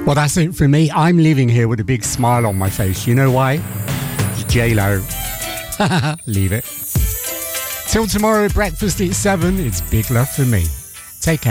Well, that's it for me. I'm leaving here with a big smile on my face. You know why? It's J-Lo. Leave it. Till tomorrow, breakfast at 7. It's big love for me. Take care.